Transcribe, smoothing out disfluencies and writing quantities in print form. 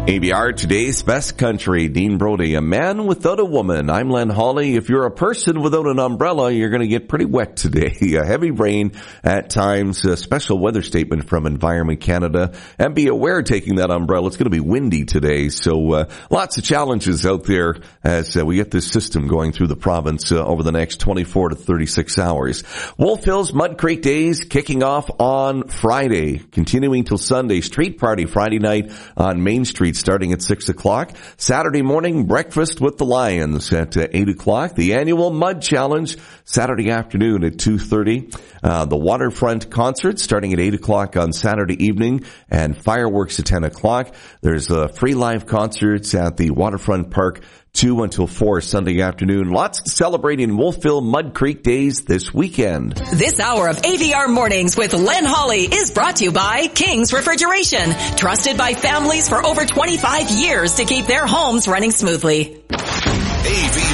ABR, today's best country. Dean Brody, a man without a woman. I'm Len Hawley. If you're a person without an umbrella, you're going to get pretty wet today. A heavy rain at times, a special weather statement from Environment Canada. And be aware taking that umbrella. It's going to be windy today. So lots of challenges out there as we get this system going through the province over the next 24 to 36 hours. Wolf Hills Mud Creek Days kicking off on Friday, continuing till Sunday. Street party Friday night on Main Street, starting at 6 o'clock. Saturday morning, breakfast with the Lions at 8 o'clock. The annual Mud Challenge, Saturday afternoon at 2:30. The Waterfront Concert starting at 8 o'clock on Saturday evening, and fireworks at 10 o'clock. There's free live concerts at the Waterfront Park 2 until 4 Sunday afternoon. Lots to celebrate in Wolfville Mud Creek Days this weekend. This hour of AVR Mornings with Len Hawley is brought to you by King's Refrigeration. Trusted by families for over 25 years to keep their homes running smoothly. AVR